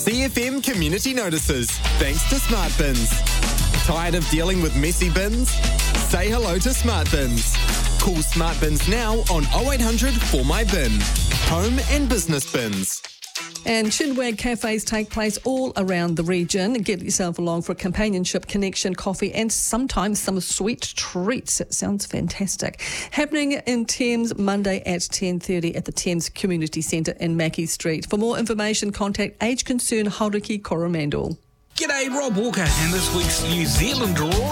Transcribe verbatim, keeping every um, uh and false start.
C F M Community Notices, thanks to Smart Bins. Tired of dealing with messy bins? Say hello to Smart Bins. Call Smart Bins now on oh eight hundred four my bin. Home and business bins. And Chinwag cafes take place all around the region. Get yourself along for a companionship, connection, coffee and sometimes some sweet treats. It sounds fantastic. Happening in Thames Monday at ten thirty at the Thames Community Centre in Mackey Street. For more information, contact Age Concern Hauriki Coromandel. G'day, Rob Walker, and this week's New Zealand Draw